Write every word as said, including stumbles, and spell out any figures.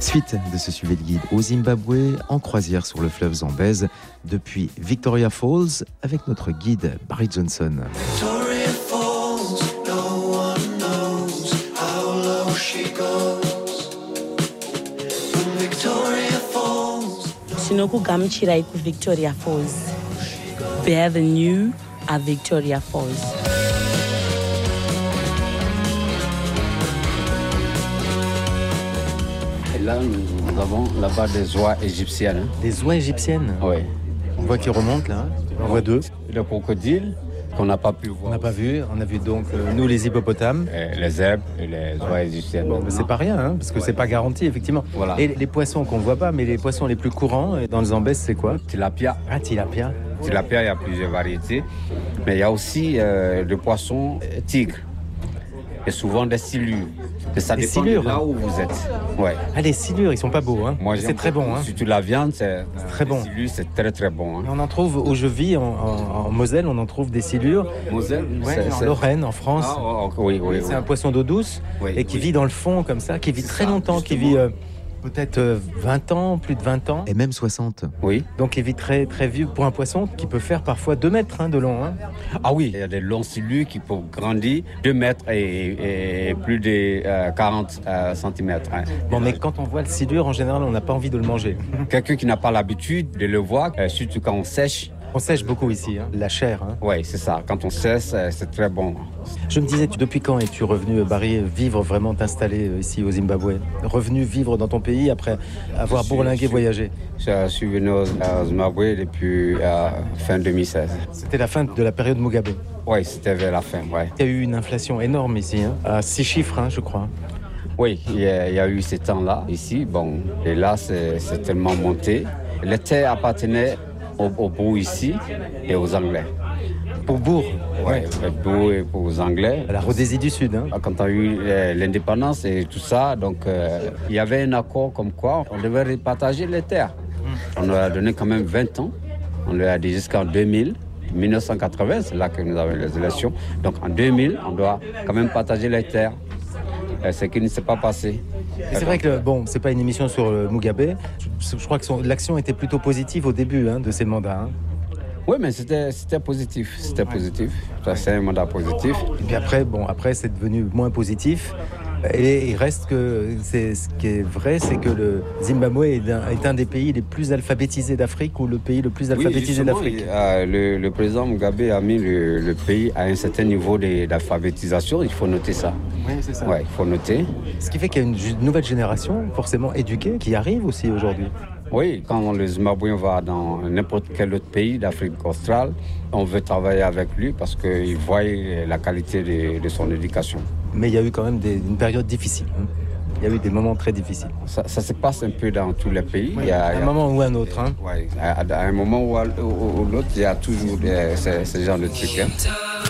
Suite de ce suivi de guide au Zimbabwe, en croisière sur le fleuve Zambèze, depuis Victoria Falls, avec notre guide Barry Johnson. Victoria Falls, no one knows how low she goes. From Victoria Falls. Sinokugamuchirai ku Victoria Falls. Bienvenue à Victoria Falls. Et là, nous avons là-bas des oies égyptiennes. Des oies égyptiennes. Oui. On voit qu'ils remontent là. On voit deux. Le crocodile qu'on n'a pas pu voir. On n'a pas vu. On a vu donc euh, nous les hippopotames. Et les zèbres et les oies égyptiennes. Bon, c'est pas rien, hein, parce que c'est pas garanti effectivement. Voilà. Et les poissons qu'on voit pas, mais les poissons les plus courants dans le Zambèze, c'est quoi? Tilapia. Ah, tilapia. Tilapia, il y a plusieurs variétés. Mais il y a aussi euh, le poisson euh, tigre. Et souvent des silures. Et ça Des dépend silures, de là hein. où vous êtes. Ouais. Ah, les silures, ils sont pas beaux, hein. Moi, c'est j'aime très bon, beaucoup. hein. Surtout la viande, c'est très bon. Les silures, c'est très très bon. Hein. On en trouve où je vis, en, en, en Moselle, on en trouve des silures. Moselle, Ouais, c'est- en c'est- Lorraine, en France. Ah, oh, oh, oui, oui, C'est oui. un poisson d'eau douce Oui, et qui oui. vit dans le fond comme ça, qui vit C'est très ça, longtemps, qui justement. vit euh, peut-être euh, vingt ans, plus de vingt ans. Et même soixante. Oui. Donc il vit très, très vieux pour un poisson qui peut faire parfois deux mètres hein, de long. Hein. Ah oui, il y a des longs silures qui peuvent grandir deux mètres et, et plus de euh, quarante euh, centimètres. Hein. Bon, mais quand on voit le silure, en général, on n'a pas envie de le manger. Quelqu'un qui n'a pas l'habitude de le voir, euh, surtout quand on sèche. On sèche beaucoup ici, hein, la chair. Hein. Oui, c'est ça. Quand on sèche, euh, c'est très bon. Je me disais, tu- depuis quand es-tu revenu, Barry, vivre, vraiment t'installer euh, ici au Zimbabwe? Revenu vivre dans ton pays après avoir Je suis- bourlingué, je suis- voyagé. Je suis venu au au Zimbabwe depuis euh, fin deux mille seize. C'était la fin de la période Mugabe. Oui, c'était vers la fin, ouais. Il y a eu une inflation énorme ici, hein, à six chiffres, hein, je crois. Oui, il y, a, il y a eu ces temps-là ici, bon, et là, c'est c'est tellement monté. Les terres appartenaient au, au bourg ici et aux Anglais. Pour Bourg, Ouais, le bourg et aux Anglais. à la Rhodésie du Sud. Hein. Quand on a eu euh, l'indépendance et tout ça, donc euh, il y avait un accord comme quoi on devait partager les terres. On leur a donné quand même vingt ans. On leur a dit jusqu'en deux mille. mille neuf cent quatre-vingts, c'est là que nous avons les élections. Donc en deux mille, on doit quand même partager les terres. Euh, ce qui ne s'est pas passé. Et c'est vrai que, bon, c'est pas une émission sur euh, Mugabe. Je, je crois que son- l'action était plutôt positive au début hein, de ses mandats. Hein. Oui, mais c'était c'était positif. C'était positif. Ça, c'est un mandat positif. Et puis après, bon, après c'est devenu moins positif. Et il reste que, c'est, ce qui est vrai, c'est que le Zimbabwe est un, est un des pays les plus alphabétisés d'Afrique ou le pays le plus alphabétisé Oui, d'Afrique. justement, euh, le, le président Mugabe a mis le, le pays à un certain niveau de- d'alphabétisation. Il faut noter ça. Oui, c'est ça. Ouais, il faut noter. Ce qui fait qu'il y a une ju- nouvelle génération, forcément éduquée, qui arrive aussi aujourd'hui. Oui, quand le Zimbabwe va dans n'importe quel autre pays d'Afrique australe, on veut travailler avec lui parce qu'il voit la qualité de, de son éducation. Mais il y a eu quand même des- une période difficile. hein. Il y a eu des moments très difficiles. Ça, ça se passe un peu dans tous les pays. Il y a- À il y un a- moment ou un autre. Hein. Ouais, à, à un moment ou à, ou- ou l'autre, il y a toujours des- ce, ce genre de trucs. Hein.